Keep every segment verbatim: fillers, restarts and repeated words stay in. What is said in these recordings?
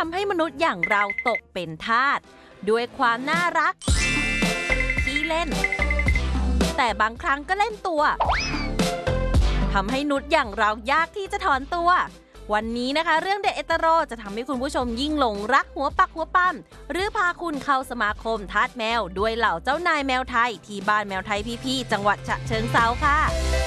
ำให้มนุษย์อย่างเราตกเป็นทาสด้วยความน่ารักขี้เล่นแต่บางครั้งก็เล่นตัวทำให้นุชอย่างเรายากที่จะถอนตัววันนี้นะคะเรื่องเด็ดเอตโรจะทำให้คุณผู้ชมยิ่งหลงรักหัวปักหัวปั๊มหรือพาคุณเข้าสมาคมทาสแมวด้วยเหล่าเจ้านายแมวไทยที่บ้านแมวไทยพี่ๆจังหวัดฉะเชิงเทราค่ะ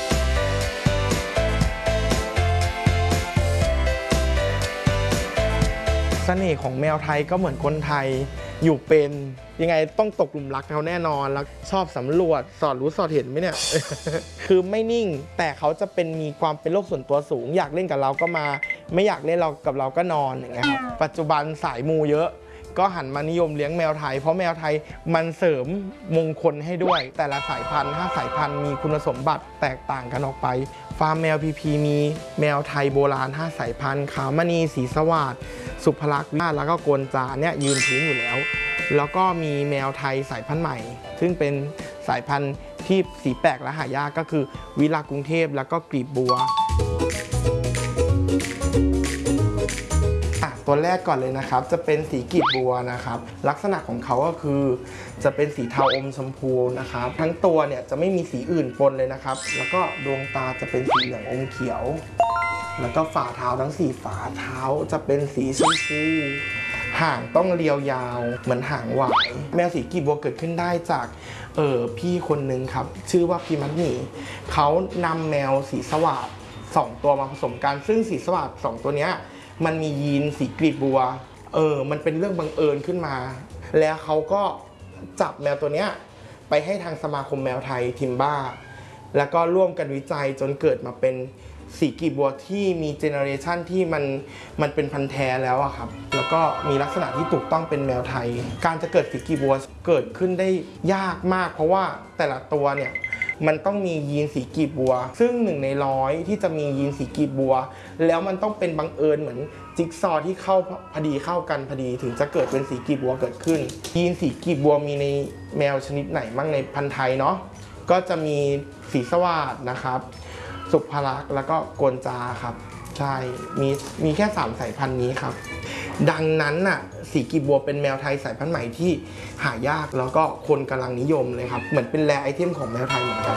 เสน่ห์ของแมวไทยก็เหมือนคนไทยอยู่เป็นยังไงต้องตกหลุมรักเขาแน่นอนแล้วชอบสำรวจสอดรู้สอดเห็นไหมเนี่ย คือไม่นิ่งแต่เขาจะเป็นมีความเป็นโลกส่วนตัวสูงอยากเล่นกับเราก็มาไม่อยากเล่นเรากับเราก็นอนอย่างเงี้ยครับปัจจุบันสายมูเยอะก็หันมานิยมเลี้ยงแมวไทยเพราะแมวไทยมันเสริมมงคลให้ด้วยแต่ละสายพันธุ์ห้าสายพันธุ์มีคุณสมบัติแตกต่างกันออกไปฟาร์มแมวพีพีมีแมวไทยโบราณห้าสายพันธุ์ขาวมณีสีสวัสดิ์สุภลักษณ์วิมาแล้วก็โกนจาเนี่ยยืนพื้นอยู่แล้วแล้วก็มีแมวไทยสายพันธุ์ใหม่ซึ่งเป็นสายพันธุ์ที่สีแปลกและหายากก็คือวิลากรุงเทพแล้วก็กลีบบัวตัวแรกก่อนเลยนะครับจะเป็นสีกลีบบัวนะครับลักษณะของเขาก็คือจะเป็นสีเทาอมชมพูนะครับทั้งตัวเนี่ยจะไม่มีสีอื่นปนเลยนะครับแล้วก็ดวงตาจะเป็นสีเหลืองอมเขียวแล้วก็ฝ่าเท้าทั้งสี่ฝ่าเท้าจะเป็นสีชมพูหางต้องเรียวยาวเหมือนหางหวายแมวสีกลีบบัวเกิดขึ้นได้จากเออพี่คนหนึ่งครับชื่อว่าพี่มัดหมี่เขานำแมวสีสวัสดสองตัวมาผสมกันซึ่งสีสวัสดสองตัวเนี้ยมันมียีนสีกลีบบัวเออมันเป็นเรื่องบังเอิญขึ้นมาแล้วเขาก็จับแมวตัวเนี้ยไปให้ทางสมาคมแมวไทยทิมบ้าแล้วก็ร่วมกันวิจัยจนเกิดมาเป็นสีกลีบบัวที่มีเจเนอเรชันที่มันมันเป็นพันธุ์แท้แล้วอะครับแล้วก็มีลักษณะที่ถูกต้องเป็นแมวไทยการจะเกิดสีกลีบบัวเกิดขึ้นได้ยากมากเพราะว่าแต่ละตัวเนี่ยมันต้องมียีนสีกลีบบัวซึ่งหนึ่งในร้อยที่จะมียีนสีกลีบบัวแล้วมันต้องเป็นบังเอิญเหมือนจิ๊กซอว์ที่เข้าพอดีเข้ากันพอดีถึงจะเกิดเป็นสีกลีบบัวเกิดขึ้นยีนสีกลีบบัวมีในแมวชนิดไหนบ้างในพันธุ์ไทยเนาะก็จะมีสีสวัสดนะครับสุภลักษณ์แล้วก็โกนจาครับใช่มีมีแค่สามสายพันธุ์นี้ครับดังนั้นน่ะสีกลีบบัวเป็นแมวไทยสายพันธุ์ใหม่ที่หายากแล้วก็คนกำลังนิยมเลยครับเหมือนเป็นแรร์ไอเทมของแมวไทยเหมือนกัน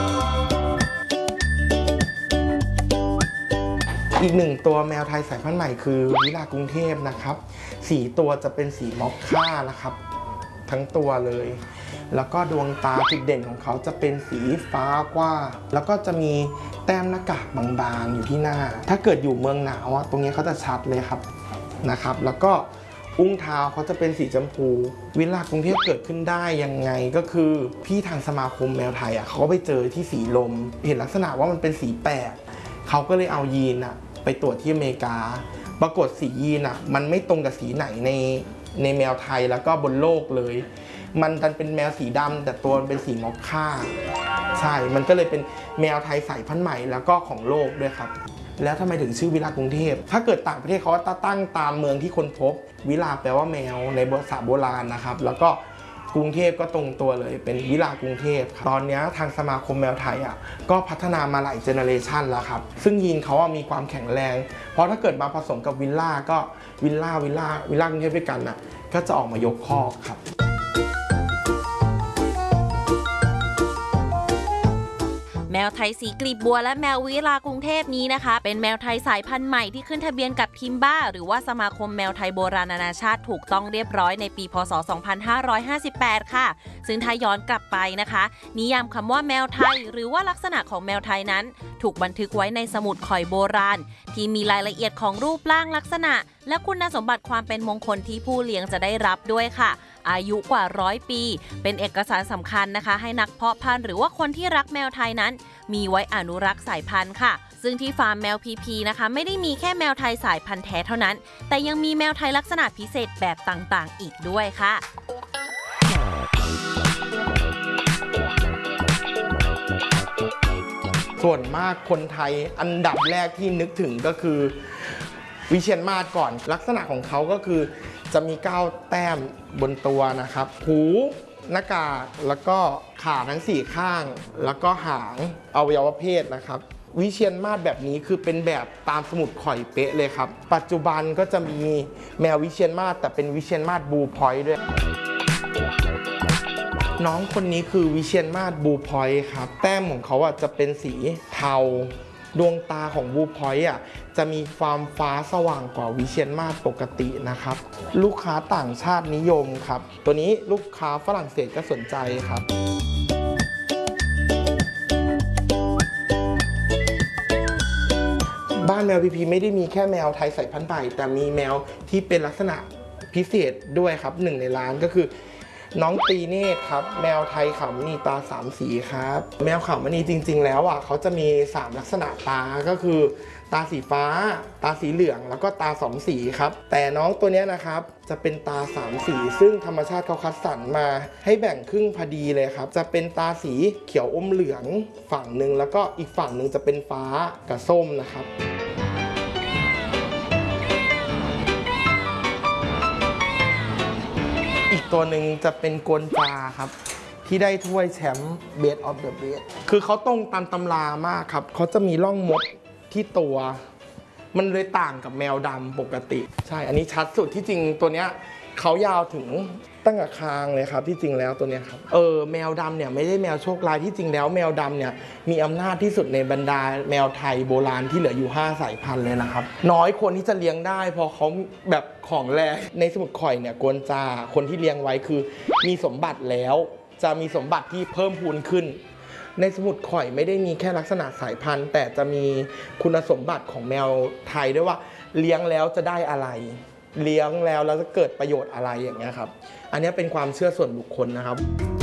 อีกหนึ่งตัวแมวไทยสายพันธุ์ใหม่คือวิลากรุงเทพนะครับสีตัวจะเป็นสีมอคค่านะครับทั้งตัวเลยแล้วก็ดวงตาจุดเด่นของเขาจะเป็นสีฟ้ากว่าแล้วก็จะมีแต้มหน้ากากบางๆอยู่ที่หน้าถ้าเกิดอยู่เมืองหนาวตรงนี้เขาจะชัดเลยครับนะครับแล้วก็อุ้งเท้าเขาจะเป็นสีชมพูวิลากรุงเทพเกิดขึ้นได้ยังไงก็คือพี่ทางสมาคมแมวไทยอ่ะเขาก็ไปเจอที่สีลมเห็นลักษณะว่ามันเป็นสีแปลกเขาก็เลยเอายีนอ่ะไปตรวจที่อเมริกาปรากฏสียีนอ่ะมันไม่ตรงกับสีไหนในในแมวไทยแล้วก็บนโลกเลยมันดันเป็นแมวสีดำแต่ตัวมันเป็นสีมอคค่าใช่มันก็เลยเป็นแมวไทยสายพันธุ์ใหม่แล้วก็ของโลกด้วยครับแล้วทำไมถึงชื่อวิลากรุงเทพถ้าเกิดต่างประเทศเขาจะตั้งตามเมืองที่คนพบวิลาแปลว่าแมวในภาษาโบราณนะครับแล้วก็กรุงเทพก็ตรงตัวเลยเป็นวิลากรุงเทพตอนนี้ทางสมาคมแมวไทยอ่ะก็พัฒนามาหลายเจเนอเรชันแล้วครับซึ่งยีนเขามีความแข็งแรงเพราะถ้าเกิดมาผสมกับวิลล่าก็วิลล่าวิลล่าวิลล่ากรุงเทพด้วยกันอ่ะก็จะออกมายกคอกครับแมวไทยสีกลีบบัวและแมววิลากรุงเทพนี้นะคะเป็นแมวไทยสายพันธุ์ใหม่ที่ขึ้นทะเบียนกับทิมบ้าหรือว่าสมาคมแมวไทยโบราณนานาชาติถูกต้องเรียบร้อยในปีพ.ศ. สองพันห้าร้อยห้าสิบแปดค่ะซึ่งถ้าย้อนกลับไปนะคะนิยามคำว่าแมวไทยหรือว่าลักษณะของแมวไทยนั้นถูกบันทึกไว้ในสมุดข่อยโบราณที่มีรายละเอียดของรูปร่างลักษณะและคุณสมบัติความเป็นมงคลที่ผู้เลี้ยงจะได้รับด้วยค่ะอายุกว่าร้อยปีเป็นเอกสารสำคัญนะคะให้นักเพาะพันธุ์หรือว่าคนที่รักแมวไทยนั้นมีไว้อนุรักษ์สายพันธุ์ค่ะซึ่งที่ฟาร์มแมวพีพีนะคะไม่ได้มีแค่แมวไทยสายพันธุ์แท้เท่านั้นแต่ยังมีแมวไทยลักษณะพิเศษแบบต่างๆอีกด้วยค่ะส่วนมากคนไทยอันดับแรกที่นึกถึงก็คือวิเชียรมาศก่อนลักษณะของเขาก็คือจะมีเก้าแต้มบนตัวนะครับหูหน้ากากแล้วก็ขาทั้งสี่ข้างแล้วก็หางอวัยวะเพศนะครับวิเชียรมาศแบบนี้คือเป็นแบบตามสมุดข่อยเป๊ะเลยครับปัจจุบันก็จะมีแมววิเชียรมาศแต่เป็นวิเชียรมาศบลูพอยต์ด้วยน้องคนนี้คือวิเชียรมาศบลูพอยต์ครับแต้มของเขาอ่ะจะเป็นสีเทาดวงตาของบลูพอยต์อ่ะจะมีความฟ้าสว่างกว่าวิเชียรมาศปกตินะครับลูกค้าต่างชาตินิยมครับตัวนี้ลูกค้าฝรั่งเศสก็สนใจครับบ้านแมวพีพีไม่ได้มีแค่แมวไทยสายพันธุ์ใหม่แต่มีแมวที่เป็นลักษณะพิเศษด้วยครับหนึ่งในร้านก็คือน้องตีเนตรครับแมวไทยขาวมณีตาสามสีครับแมวขาวมณีจริงๆแล้วอ่ะเขาจะมีสามลักษณะตาก็คือตาสีฟ้าตาสีเหลืองแล้วก็ตาสองสีครับแต่น้องตัวนี้นะครับจะเป็นตาสามสีซึ่งธรรมชาติเขาคัดสรรมาให้แบ่งครึ่งพอดีเลยครับจะเป็นตาสีเขียวอมเหลืองฝั่งหนึ่งแล้วก็อีกฝั่งหนึ่งจะเป็นฟ้ากับส้มนะครับอีกตัวหนึ่งจะเป็นกวนจาครับที่ได้ถ้วยแชมป์ Best of the Best คือเขาตรงตามตำรามากครับเขาจะมีร่องมดที่ตัวมันเลยต่างกับแมวดำปกติใช่อันนี้ชัดสุดที่จริงตัวเนี้ยเขายาวถึงตั้งแต่คางเลยครับที่จริงแล้วตัวเนี้ยครับเออแมวดำเนี่ยไม่ได้แมวโชคร้ายที่จริงแล้วแมวดำเนี่ยมีอำนาจที่สุดในบรรดาแมวไทยโบราณที่เหลืออยู่ห้าสายพันธุ์เลยนะครับน้อยคนที่จะเลี้ยงได้พอเขาแบบของแรงในสมุดข่อยเนี่ยกวนจาคนที่เลี้ยงไว้คือมีสมบัติแล้วจะมีสมบัติที่เพิ่มพูนขึ้นในสมุดข่อยไม่ได้มีแค่ลักษณะสายพันธุ์แต่จะมีคุณสมบัติของแมวไทยด้วยว่าเลี้ยงแล้วจะได้อะไรเลี้ยงแล้วแล้วจะเกิดประโยชน์อะไรอย่างเงี้ยครับอันนี้เป็นความเชื่อส่วนบุคคลนะครับ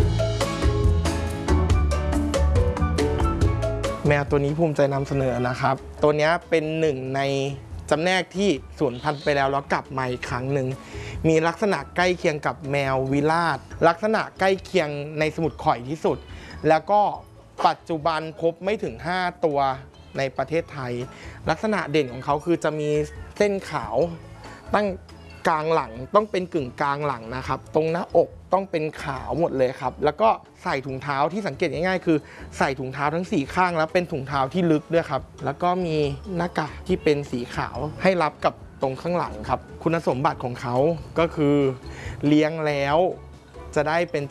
แมวตัวนี้ภูมิใจนำเสนอนะครับตัวนี้เป็นหนึ่งในจำแนกที่สูญพันธุ์ไปแล้วแล้วกลับมาอีกครั้งหนึ่งมีลักษณะใกล้เคียงกับแมววิราชลักษณะใกล้เคียงในสมุดข่อยที่สุดแล้วก็ปัจจุบันพบไม่ถึงห้าตัวในประเทศไทยลักษณะเด่นของเขาคือจะมีเส้นขาวตั้งกลางหลังต้องเป็นกึ่งกลางหลังนะครับตรงหน้าอกต้องเป็นขาวหมดเลยครับแล้วก็ใส่ถุงเท้าที่สังเกตง่ายๆคือใส่ถุงเท้าทั้งสี่ข้างแล้วเป็นถุงเท้าที่ลึกด้วยครับแล้วก็มีหน้ากากที่เป็นสีขาวให้รับกับตรงข้างหลังครับคุณสมบัติของเขาก็คือเลี้ยงแล้วจะได้เป็น